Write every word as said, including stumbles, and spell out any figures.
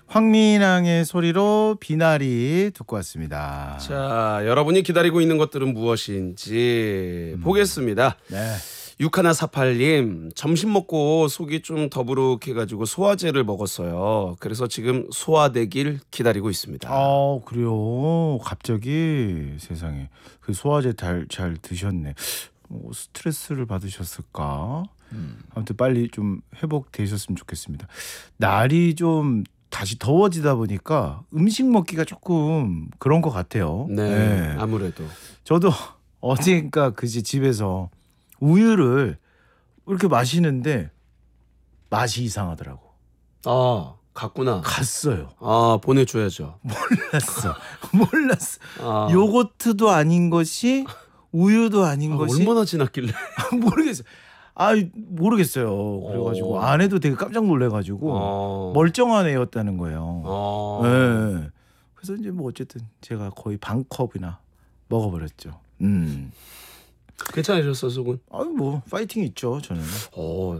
황민항의 소리로 비나리 듣고 왔습니다. 자, 여러분이 기다리고 있는 것들은 무엇인지 음. 보겠습니다. 네. 육일사팔님 점심 먹고 속이 좀 더부룩해가지고 소화제를 먹었어요. 그래서 지금 소화되길 기다리고 있습니다. 아 그래요. 갑자기 세상에 그 소화제 잘, 잘 드셨네. 뭐 스트레스를 받으셨을까? 음. 아무튼 빨리 좀 회복되셨으면 좋겠습니다. 날이 좀 다시 더워지다 보니까 음식 먹기가 조금 그런 것 같아요. 네, 네. 아무래도 저도 어젠가 그지 집에서 우유를 이렇게 마시는데 맛이 이상하더라고. 아, 갔구나. 갔어요. 아, 보내줘야죠. 몰랐어. 몰랐어. 아. 요거트도 아닌 것이 우유도 아닌 아, 것이 얼마나 지났길래? 모르겠어요. 아 모르겠어요. 그래가지고 오. 아내도 되게 깜짝 놀래가지고 어. 멀쩡한 애였다는 거예요. 어. 네. 그래서 이제 뭐 어쨌든 제가 거의 반 컵이나 먹어버렸죠. 음. 괜찮으셨어, 속은? 아유 뭐 파이팅 있죠 저는. 어,